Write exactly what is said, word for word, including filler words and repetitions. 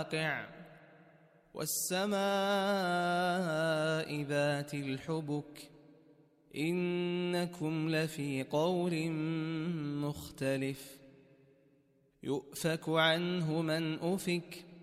الواقع والسماء ذات الحبك إنكم لفي قول مختلف يؤفك عنه من أفك